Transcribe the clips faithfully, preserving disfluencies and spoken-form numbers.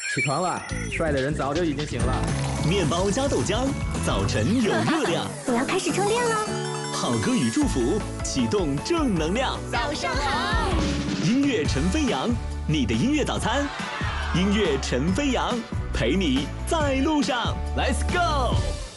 起床了，帅的人早就已经醒了。 面包加豆浆，早晨有热量。 我要开始充电了。 好歌与祝福，启动正能量。 早上好。 音乐陈飞扬，你的音乐早餐。音乐陈飞扬，陪你在路上。Let's go。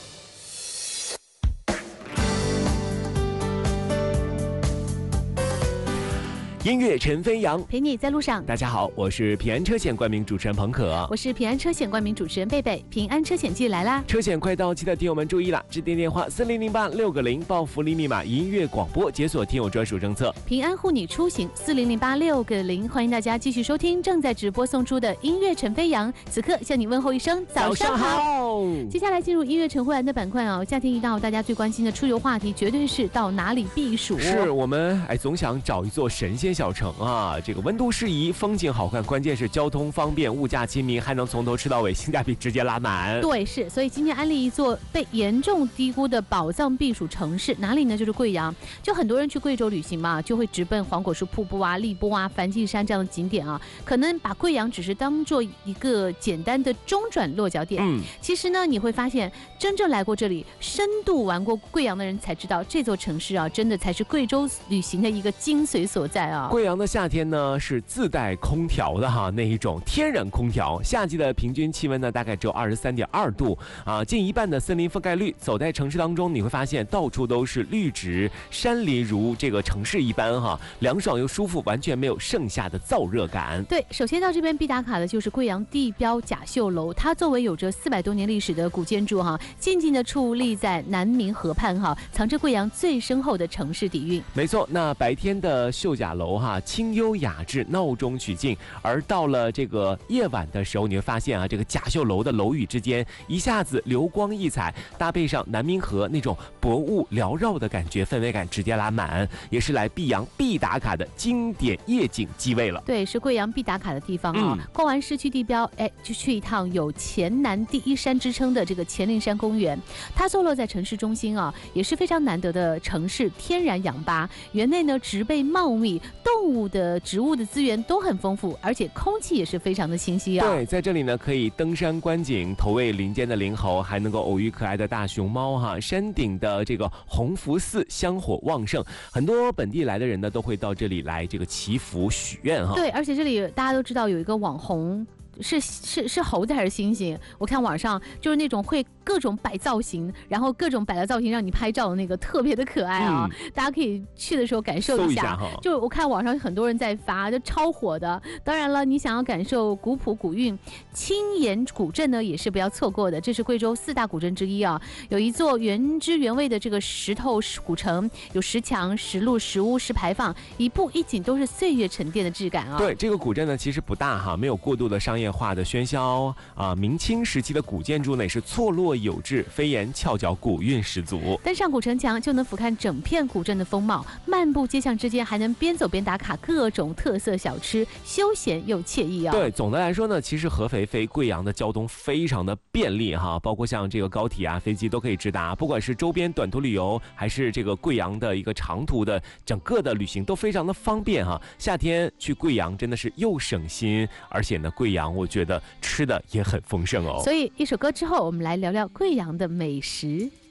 音乐陈飞扬， 陪你在路上。 大家好，我是平安车险冠名主持人彭可， 我是平安车险冠名主持人贝贝。平安车险季来啦！ 车险快到期的听友们注意了，致电电话四零零八六个零报福利密码音乐广播，解锁听友专属政策。 平安护你出行四零零八六个零，欢迎大家继续收听正在直播送出的音乐陈飞扬。此刻向你问候一声早上好。接下来进入音乐陈慧兰的板块哦，夏天一到，大家最关心的出游话题绝对是到哪里避暑。 是我们哎总想找一座神仙小城啊，这个温度适宜，风景好看，关键是交通方便，物价亲民，还能从头吃到尾，性价比直接拉满。 对，是，所以今天安利一座被严重低估的宝藏避暑城市，哪里呢？就是贵阳。就很多人去贵州旅行嘛，就会直奔黄果树瀑布啊、荔波啊、梵净山这样的景点啊，可能把贵阳只是当做一个简单的中转落脚点。嗯，其实呢，你会发现，真正来过这里、深度玩过贵阳的人才知道，这座城市啊，真的才是贵州旅行的一个精髓所在啊。 贵阳的夏天呢是自带空调的哈，那一种天然空调。夏季的平均气温呢大概只有二十三点二度啊，近一半的森林覆盖率。走在城市当中，你会发现到处都是绿植，山林如这个城市一般哈，凉爽又舒服，完全没有盛夏的燥热感。 对，首先到这边必打卡的就是贵阳地标甲秀楼，它作为有着四百多年历史的古建筑哈，静静的矗立在南明河畔哈，藏着贵阳最深厚的城市底蕴。 没错，那白天的秀甲楼哈，清幽雅致，闹中取静，而到了这个夜晚的时候，你会发现啊，这个甲秀楼的楼宇之间一下子流光溢彩，搭配上南明河那种薄雾缭绕的感觉，氛围感直接拉满，也是来碧阳必打卡的经典夜景机位了。 对，是贵阳必打卡的地方啊、哦。嗯、逛完市区地标，哎，就去一趟有黔南第一山之称的这个黔灵山公园。它坐落在城市中心啊，也是非常难得的城市天然氧吧。园内呢植被茂密，动物的植物的资源都很丰富，而且空气也是非常的清晰啊。 对，在这里呢可以登山观景，投喂林间的灵猴，还能够偶遇可爱的大熊猫哈。山顶的这个弘福寺香火旺盛，很多本地来的人呢都会到这里来这个祈福许愿哈。 对，而且这里大家都知道有一个网红。是是是猴子还是猩猩？我看网上就是那种会各种摆造型，然后各种摆的造型让你拍照的那个，特别的可爱啊！嗯、大家可以去的时候感受一下。一下就我看网上很多人在发，就超火的。当然了，你想要感受古朴古韵，青岩古镇呢也是不要错过的。这是贵州四大古镇之一啊，有一座原汁原味的这个石头古城，有石墙、石路、石屋、石牌坊，一步一景都是岁月沉淀的质感啊。 对，这个古镇呢其实不大哈，没有过度的商业化的喧嚣啊，明清时期的古建筑呢也是错落有致，飞檐翘角，古韵十足。 登上古城墙就能俯瞰整片古镇的风貌，漫步街巷之间还能边走边打卡各种特色小吃，休闲又惬意啊。 对，总的来说呢，其实合肥飞贵阳的交通非常的便利哈，包括像这个高铁啊、飞机都可以直达，不管是周边短途旅游，还是这个贵阳的一个长途的整个的旅行都非常的方便哈。夏天去贵阳真的是又省心，而且呢，贵阳我觉得吃的也很丰盛哦。 所以一首歌之后，我们来聊聊贵阳的美食。